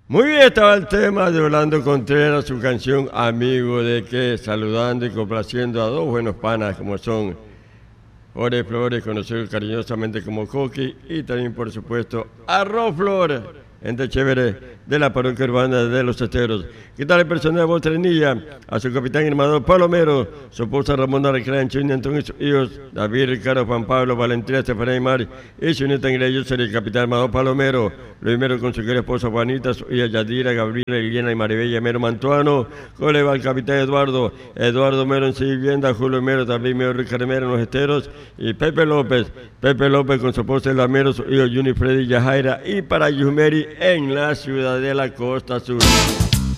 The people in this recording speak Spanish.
Muy bien, estaba el tema de Orlando Contreras, su canción Amigo de que, saludando y complaciendo a dos buenos panas como son Jorge Flores, conocido cariñosamente como Coqui, y también, por supuesto, Arroz Flores, gente chévere de la parroquia urbana de Los Esteros. ¿Qué tal el personal de Botrenilla? A su capitán hermano Palomero, su esposa Ramona Recrean, Chini, Antonio, sus hijos David, Ricardo, Juan Pablo, Valentina, Estefanía y Mari, y su nieta Ingrid, el capitán hermano Palomero, primero con su querida esposa Juanita, su hija Yadira, Gabriela, Liliana y Maribella Mero Mantuano, Coleva, el capitán Eduardo Mero en su vivienda, Julio Mero, también Mero, Ricardo Mero en Los Esteros, y Pepe López con su esposa Lamero, su hijo Juni, Freddy, Yajaira, y para Yumeri en la ciudad de la Costa Sur.